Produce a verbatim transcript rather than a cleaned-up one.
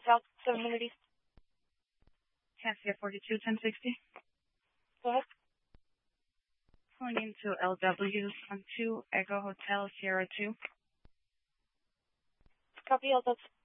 South, seven hundred East. Cassia forty-two ten sixty. Go ahead. Calling into L W on two Echo Hotel Sierra two. Copy, L W.